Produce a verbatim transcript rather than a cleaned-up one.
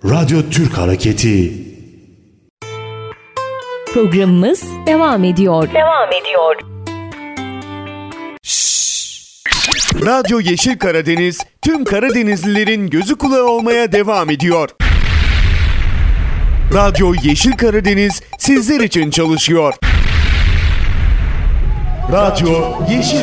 Radyo Türk Hareketi. Programımız devam ediyor. Devam ediyor. Radyo Yeşil Karadeniz tüm Karadenizlilerin gözü kulağı olmaya devam ediyor. Radyo Yeşil Karadeniz sizler için çalışıyor. Radyo Yeşil